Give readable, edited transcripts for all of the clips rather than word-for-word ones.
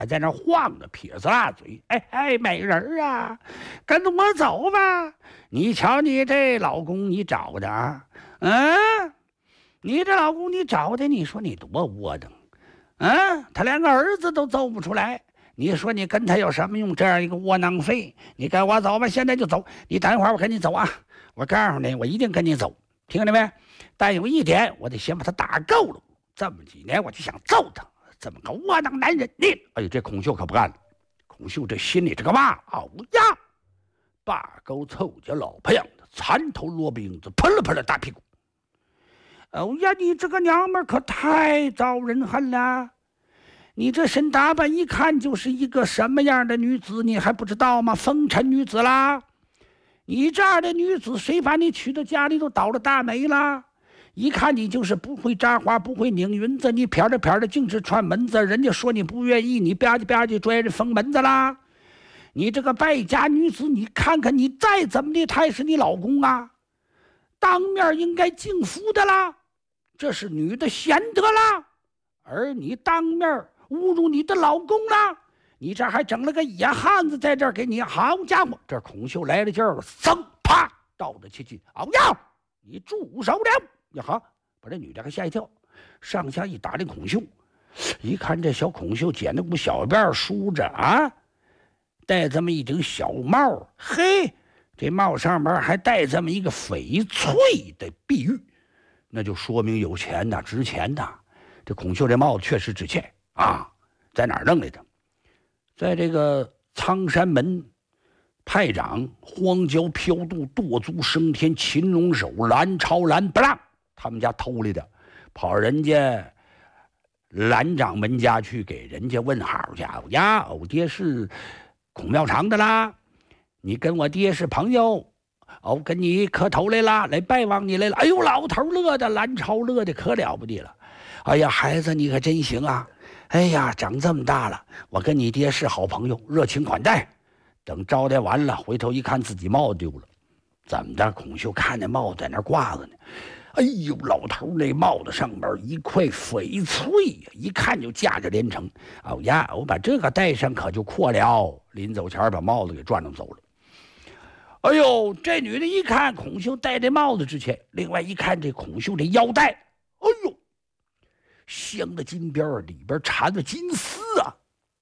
还在那晃着，撇着大嘴。哎哎，美人啊，跟着我走吧！你瞧你这老公，你找的啊？你这老公你找的，你说你多窝囊他连个儿子都揍不出来。你说你跟他有什么用？这样一个窝囊废，你跟我走吧，现在就走。你等一会儿我跟你走啊！我告诉你，我一定跟你走，听见没？但有一点，我得先把他打够了。这么几年，我就想揍他。这么个窝囊男人，你哎呦，这孔秀可不干了。孔秀这心里这个骂，嗷呀，把狗凑家老婆样的，残头萝卜缨子，喷了喷了大屁股。哦呀，你这个娘们可太招人恨了！你这身打扮一看就是一个什么样的女子，你还不知道吗？风尘女子啦！你这样的女子，谁把你娶到家里都倒了大霉了？一看你就是不会扎花，不会拧云子，你撇着撇着净是串门子。人家说你不愿意，你吧唧吧唧拽人封门子啦！你这个败家女子，你看看你再怎么的，他也是你老公啊，当面应该敬服的啦，这是女的贤德啦。而你当面侮辱你的老公啦，你这还整了个野汉子在这儿给你，好家伙！这孔秀来了劲儿了，噌啪倒着去，嗷呀！你住手了！呀哈！把这女的还吓一跳，上下一打这孔秀，一看这小孔秀剪那股小辫梳着啊，戴这么一顶小帽，嘿，这帽上边还戴这么一个翡翠的碧玉，那就说明有钱呐，值钱呐。这孔秀这帽子确实值钱啊，在哪儿弄来的？在这个苍山门派长荒郊飘渡堕足升天擒龙手蓝超蓝不让他们家偷来的，跑人家蓝掌门家去给人家问好去呀！我爹是孔庙长的啦，你跟我爹是朋友，跟你磕头来了，来拜望你来了。哎呦，老头乐的，蓝超乐的可了不得了。哎呀，孩子你可真行啊！哎呀，长这么大了，我跟你爹是好朋友，热情款待。等招待完了，回头一看自己帽子丢了，怎么的？孔秀看那帽子在那挂着呢。哎呦，老头那帽子上面一块翡翠呀，一看就价值连城。哦呀，我把这个戴上可就阔了。临走前把帽子给转着走了。哎呦，这女的一看孔秀戴这帽子之前，另外一看这孔秀这腰带，哎呦，镶的金边里边缠着金丝啊。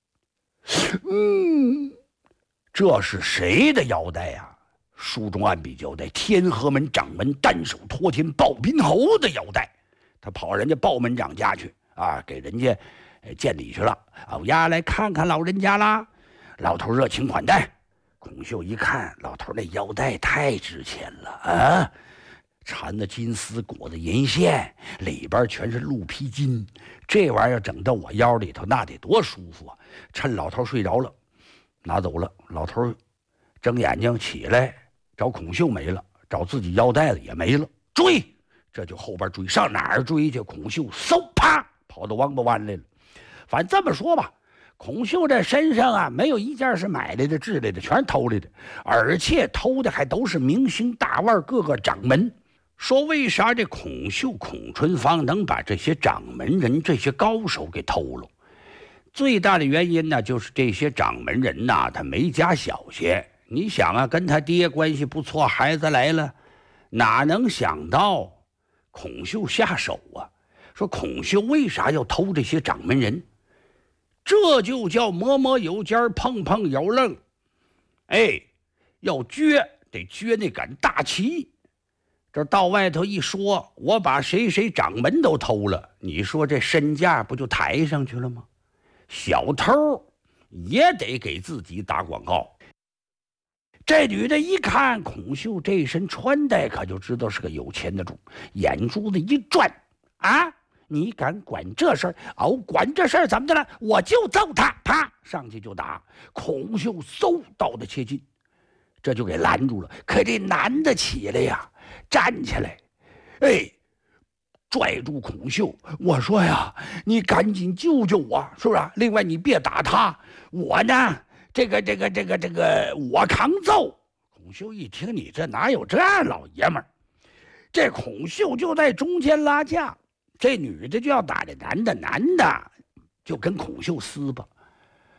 这是谁的腰带呀？书中按笔交代，天河门掌门单手托天鲍宾侯的腰带。他跑人家鲍门长家去啊，给人家见礼去了。呀，来看看老人家啦。老头热情款待。孔秀一看，老头那腰带太值钱了啊，缠的金丝，裹的银线，里边全是鹿皮筋，这玩意儿整到我腰里头，那得多舒服啊！趁老头睡着了，拿走了。老头睁眼睛起来，找孔秀没了，找自己腰带子也没了，追，这就后边追，上哪儿追去？孔秀嗖啪跑到王八湾来了。反正这么说吧，孔秀这身上啊，没有一件是买来的、制来的，全是偷来的，而且偷的还都是明星大腕，各个掌门。说为啥这孔秀、孔春芳能把这些掌门人、这些高手给偷了？最大的原因呢，就是这些掌门人呐，他没家小些。你想啊，跟他爹关系不错，孩子来了，哪能想到孔秀下手啊？说孔秀为啥要偷这些掌门人？这就叫摸摸有尖，碰碰有愣。哎，要撅得撅那杆大旗。这到外头一说，我把谁谁掌门都偷了，你说这身价不就抬上去了吗？小偷也得给自己打广告。这女的一看孔秀这身穿戴，可就知道是个有钱的主，眼珠子一转啊！你敢管这事儿？管这事儿怎么的了？我就揍他！啪，上去就打。孔秀嗖到的切近，这就给拦住了。可这男的起来呀，站起来，哎，拽住孔秀，我说呀，你赶紧救救我，是不是？另外你别打他，我呢，这个，我扛揍。孔秀一听，你这哪有这样老爷们儿？这孔秀就在中间拉架。这女的就要打这男的，男的就跟孔秀撕吧。